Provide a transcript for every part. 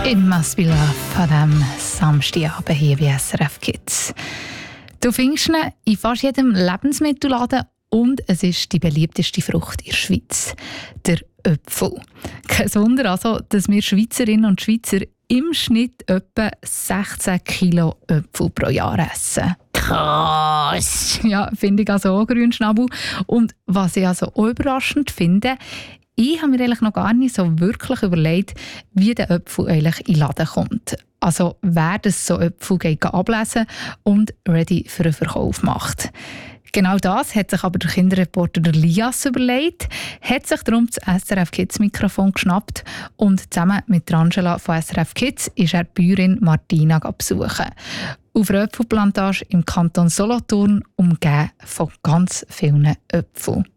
It Must Be Love an diesem Samstagabend hier bei SRF Kids. Du findest ihn in fast jedem Lebensmittelladen und es ist die beliebteste Frucht in der Schweiz, der Apfel. Kein Wunder also, dass wir Schweizerinnen und Schweizer im Schnitt etwa 16 Kilo Äpfel pro Jahr essen. Krass! Ja, finde ich also auch, Grünschnabel. Und was ich also auch überraschend finde, ich habe mir eigentlich noch gar nicht so wirklich überlegt, wie der Apfel eigentlich in den Laden kommt. Also wer das so Äpfel geht ablesen und ready für einen Verkauf macht. Genau das hat sich aber der Kinderreporter Lias überlegt, hat sich darum das SRF Kids Mikrofon geschnappt und zusammen mit Angela von SRF Kids ist er die Bäuerin Martina besuchen. Auf einer Äpfelplantage im Kanton Solothurn, umgeben von ganz vielen Äpfeln.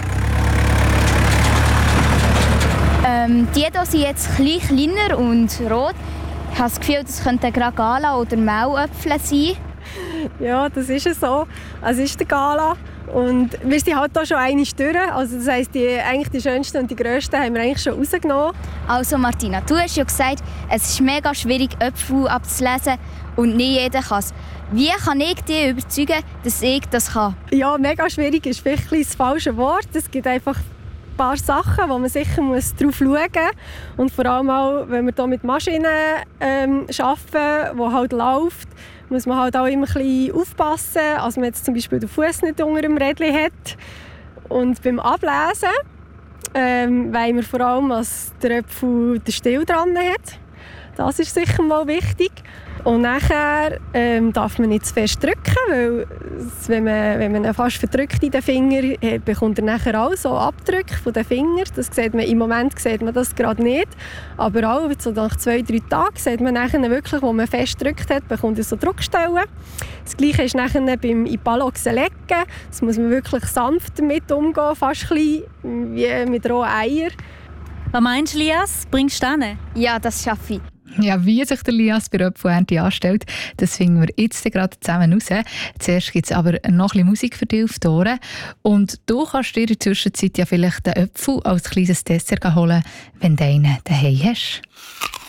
Die hier sind jetzt kleiner und rot. Ich habe das Gefühl, das könnten Gala oder Mauäpfel sein. Ja, das ist es so. Es ist der Gala. Und wir sind halt hier schon einmal durch. Also das heisst, eigentlich die schönsten und die grössten haben wir eigentlich schon rausgenommen. Also Martina, du hast ja gesagt, es ist mega schwierig, Äpfel abzulesen und nicht jeder kann es. Wie kann ich dich überzeugen, dass ich das kann? Ja, mega schwierig ist vielleicht das falsche Wort. Es gibt einfach ein paar Sachen, wo man sicher drauf schauen muss. Und vor allem auch, wenn wir hier mit Maschinen arbeiten, die halt läuft, muss man halt auch immer ein bisschen aufpassen, dass man jetzt zum Beispiel den Fuß nicht unter dem Rädchen hat. Und beim Ablesen wollen wir vor allem, dass der Apfel den Stiel dran hat. Das ist sicher mal wichtig. Und nachher darf man nicht zu fest drücken, weil wenn man ihn fast verdrückt in den Finger, bekommt er nachher auch so Abdrücke von den Fingern. Das sieht man, im Moment sieht man das gerade nicht. Aber auch so nach 2-3 Tagen sieht man nachher wirklich, wo man fest gedrückt hat, bekommt er so Druckstellen. Das Gleiche ist nachher beim Ipaloxen-Lecken. Das muss man wirklich sanft damit umgehen, fast ein bisschen wie mit rohen Eiern. Was meinst du, Lias? Bringst du hin? Ja, das schaffe ich. Ja, wie sich der Lias bei der Apfelernte anstellt, das finden wir jetzt gerade zusammen raus. Zuerst gibt es aber noch ein bisschen Musik für dich auf die Ohren. Und du kannst dir in der Zwischenzeit ja vielleicht den Apfel als kleines Dessert holen, wenn du einen daheim hast.